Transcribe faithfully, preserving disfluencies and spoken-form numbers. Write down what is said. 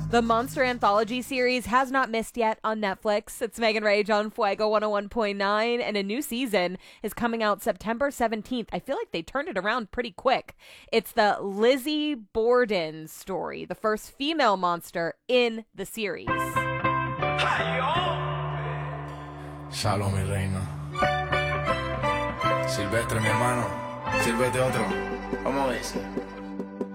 The Monster Anthology series has not missed yet on Netflix. It's Megan Rage on Fuego one oh one point nine, and a new season is coming out September seventeenth. I feel like they turned it around pretty quick. It's the Lizzie Borden story, the first female monster in the series. Shalom, mi reina. Silvestre, mi hermano. Sírvete otro. Vamos a ver.